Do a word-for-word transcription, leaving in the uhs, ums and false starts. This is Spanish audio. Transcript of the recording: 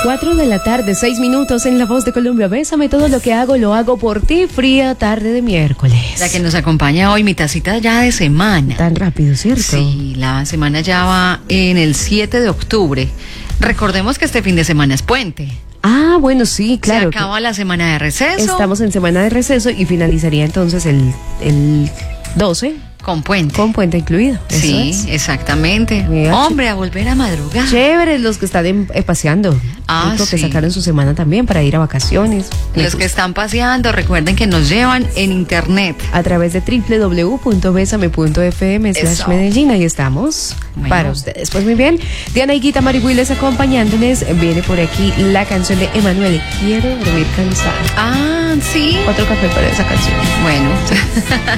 Cuatro de la tarde, seis minutos en La Voz de Colombia. Bésame, todo lo que hago, lo hago por ti. Fría tarde de miércoles. La que nos acompaña hoy, mi tacita ya de semana. Tan rápido, ¿cierto? Sí, la semana ya va en el siete de octubre. Recordemos que este fin de semana es puente. Ah, bueno, sí, claro. Se acaba la semana de receso. Estamos en semana de receso y finalizaría entonces el, el doce. Con puente. Con puente incluido. Sí, es. exactamente. Mira, hombre, a volver a madrugar. Chéveres los que están en, eh, paseando. Ah, Rico, sí. que sacaron su semana también para ir a vacaciones. Me Los gusta. que están paseando, recuerden que nos llevan en internet. A través de doble u doble u doble u punto besame punto efe eme slash Eso. Medellín. Ahí estamos Bueno. para ustedes. Pues muy bien. Diana Higuita Marihuiles acompañándoles. Viene por aquí la canción de Emanuele. Quiero dormir cansada. Ah, sí. Otro café para esa canción. Bueno.